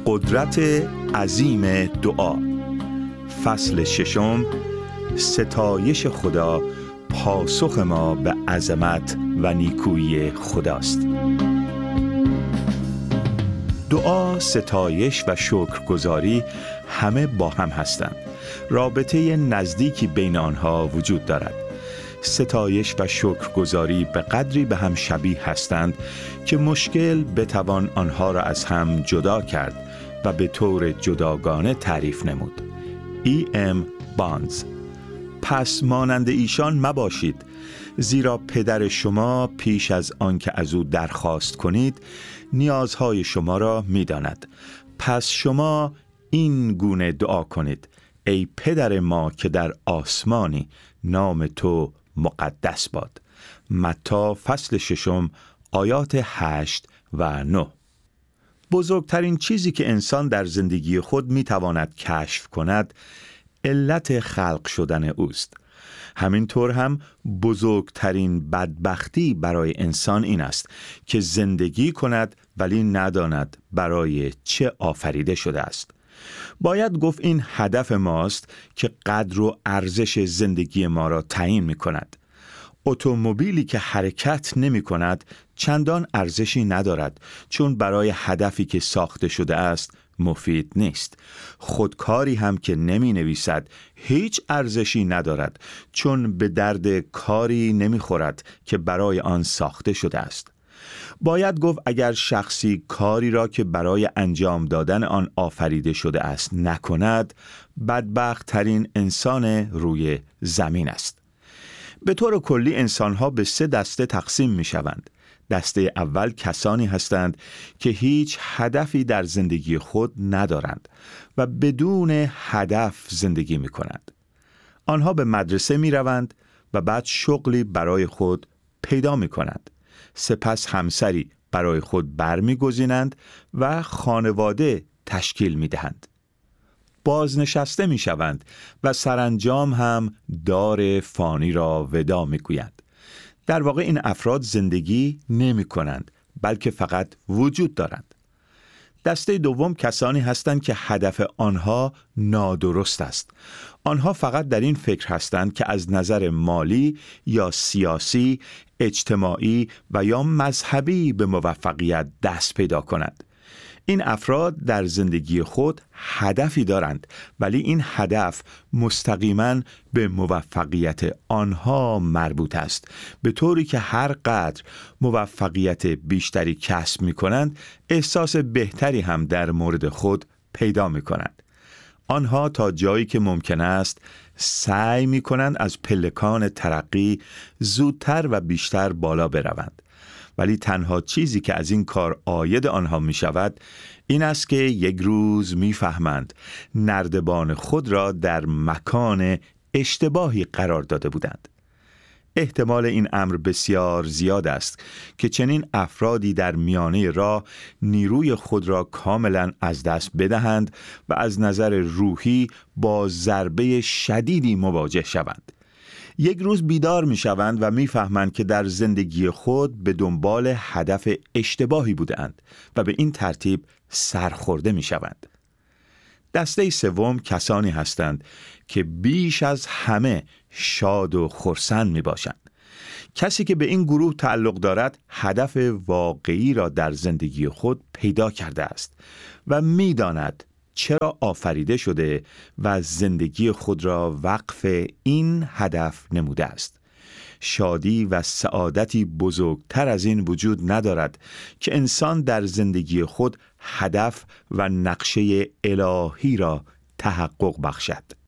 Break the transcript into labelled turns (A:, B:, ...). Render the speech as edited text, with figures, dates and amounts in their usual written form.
A: قدرت عظیم دعا، فصل 6، ستایش خدا، پاسخ ما به عظمت و نیکویی خداست. دعا، ستایش و شکرگزاری همه با هم هستند. رابطه نزدیکی بین آنها وجود دارد. ستایش و شکرگزاری به قدری به هم شبیه هستند که مشکل بتوان آنها را از هم جدا کرد و به طور جداگانه تعریف نمود. E.M. Barnes. پس مانند ایشان مباشید، زیرا پدر شما پیش از آنکه از او درخواست کنید نیازهای شما را می‌داند. پس شما این گونه دعا کنید: ای پدر ما که در آسمانی، نام تو مقدس باد. متی فصل 6 آیات 8 و 9. بزرگترین چیزی که انسان در زندگی خود میتواند کشف کند علت خلق شدن اوست. همینطور هم بزرگترین بدبختی برای انسان این است که زندگی کند ولی نداند برای چه آفریده شده است. باید گفت این هدف ماست که قدر و ارزش زندگی ما را تعیین می کند. اتومبیلی که حرکت نمی کند چندان ارزشی ندارد، چون برای هدفی که ساخته شده است مفید نیست. خودکاری هم که نمی نویسد هیچ ارزشی ندارد، چون به درد کاری نمی خورد که برای آن ساخته شده است. باید گفت اگر شخصی کاری را که برای انجام دادن آن آفریده شده است نکند، بدبخت ترین انسان روی زمین است. به طور کلی انسان‌ها به 3 دسته تقسیم می‌شوند. دسته اول کسانی هستند که هیچ هدفی در زندگی خود ندارند و بدون هدف زندگی می‌کنند. آنها به مدرسه می‌روند و بعد شغلی برای خود پیدا می‌کنند. سپس همسری برای خود برمی‌گزینند و خانواده تشکیل می‌دهند. بازنشسته می‌شوند و سرانجام هم دار فانی را وداع می‌گویند. در واقع این افراد زندگی نمی‌کنند، بلکه فقط وجود دارند. دسته دوم کسانی هستند که هدف آنها نادرست است. آنها فقط در این فکر هستند که از نظر مالی یا سیاسی، اجتماعی و یا مذهبی به موفقیت دست پیدا کنند. این افراد در زندگی خود هدفی دارند، ولی این هدف مستقیما به موفقیت آنها مربوط است، به طوری که هر قدر موفقیت بیشتری کسب می کنند، احساس بهتری هم در مورد خود پیدا می کنند. آنها تا جایی که ممکن است سعی می کنند از پلکان ترقی زودتر و بیشتر بالا بروند. ولی تنها چیزی که از این کار عاید آنها می شود این است که یک روز می فهمند نردبان خود را در مکان اشتباهی قرار داده بودند. احتمال این امر بسیار زیاد است که چنین افرادی در میانه راه نیروی خود را کاملا از دست بدهند و از نظر روحی با ضربه شدیدی مواجه شوند. یک روز بیدار می شوند و می فهمند که در زندگی خود به دنبال هدف اشتباهی بودند و به این ترتیب سرخورده می شوند. دسته سوم کسانی هستند که بیش از همه شاد و خرسند می باشند. کسی که به این گروه تعلق دارد هدف واقعی را در زندگی خود پیدا کرده است و می داند چرا آفریده شده و زندگی خود را وقف این هدف نموده است. شادی و سعادتی بزرگتر از این وجود ندارد که انسان در زندگی خود هدف و نقشه الهی را تحقق بخشد.